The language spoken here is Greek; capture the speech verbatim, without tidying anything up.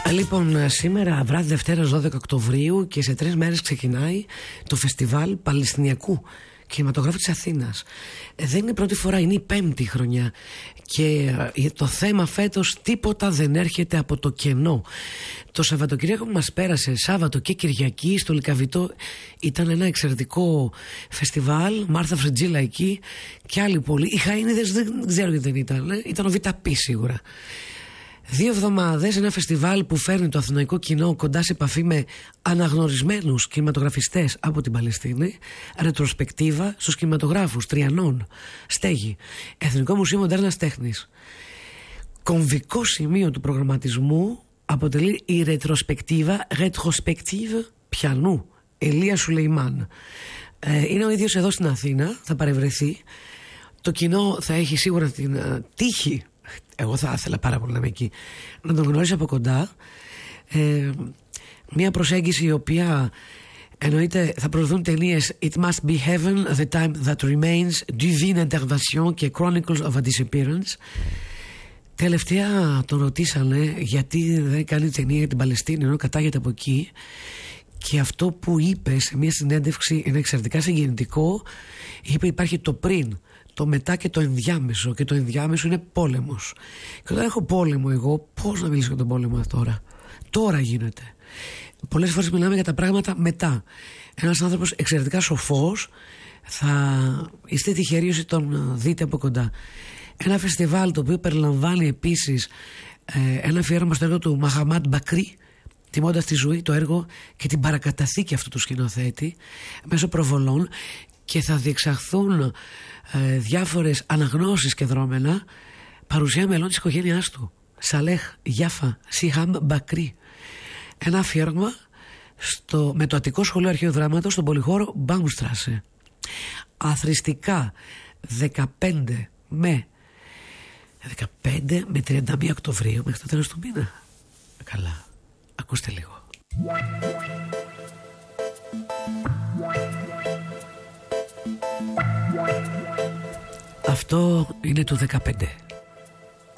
Λοιπόν, σήμερα βράδυ Δευτέρας δώδεκα Οκτωβρίου και σε τρεις μέρες ξεκινάει το φεστιβάλ Παλαιστινιακού Κινηματογράφου της Αθήνας. Δεν είναι η πρώτη φορά, είναι η πέμπτη χρονιά και το θέμα φέτος τίποτα δεν έρχεται από το κενό. Το Σαββατοκύριακο που μας πέρασε, Σάββατο και Κυριακή, στο Λυκαβητό ήταν ένα εξαιρετικό φεστιβάλ. Μάρθα Φρετζίλα εκεί και άλλοι πολλοί. Οι Χαΐνιδες δεν ξέρω γιατί δεν ήταν, ήταν ο Βιταπή σίγουρα. Δύο εβδομάδες, ένα φεστιβάλ που φέρνει το αθηναϊκό κοινό κοντά σε επαφή με αναγνωρισμένους κινηματογραφιστές από την Παλαιστίνη. Ρετροσπεκτίβα στους κινηματογράφους Τριανών, Στέγη, Εθνικό Μουσείο Μοντέρνας Τέχνης. Κομβικό σημείο του προγραμματισμού αποτελεί η ρετροσπεκτίβα Retrospective Πιανού Ελία Σουλεϊμάν. ε, Είναι ο ίδιος εδώ στην Αθήνα, θα παρευρεθεί. Το κοινό θα έχει σίγουρα την uh, τύχη, εγώ θα ήθελα πάρα πολύ να είμαι εκεί, να τον γνωρίσω από κοντά. ε, Μια προσέγγιση η οποία εννοείται θα προωθούν ταινίες It Must Be Heaven, The Time That Remains, Divine Intervention και Chronicles of a Disappearance. Τελευταία τον ρωτήσανε γιατί δεν κάνει ταινία για την Παλαιστίνη ενώ κατάγεται από εκεί, και αυτό που είπε σε μια συνέντευξη είναι εξαιρετικά συγκινητικό. Είπε υπάρχει το πριν, το μετά και το ενδιάμεσο, και το ενδιάμεσο είναι πόλεμος. Και όταν έχω πόλεμο εγώ, πώς να μιλήσω για τον πόλεμο τώρα? Τώρα γίνεται. Πολλές φορές μιλάμε για τα πράγματα μετά. Ένας άνθρωπος εξαιρετικά σοφός, θα είστε τυχεροί όσοι τον δείτε από κοντά. Ένα φεστιβάλ το οποίο περιλαμβάνει επίσης ε, ένα αφιέρωμα στο έργο του Μαχαμάντ Μπακρί, τιμώντας τη ζωή, το έργο και την παρακαταθήκη αυτού του σκηνοθέτη μέσω προβολών, και θα διεξαχθούν ε, διάφορες αναγνώσεις και δρόμενα, παρουσία μελών της οικογένειάς του, Σαλέχ Γιάφα Σιχάμ Μπακρί. Ένα αφιέρωμα στο, με το Αττικό Σχολείο Αρχαίου Δράματος στον πολυχώρο Μπάουμστράσε. Αθρηστικά δεκαπέντε με τριάντα μία Οκτωβρίου, μέχρι το τέλος του μήνα. Καλά, ακούστε λίγο. Αυτό είναι το δεκαπέντε.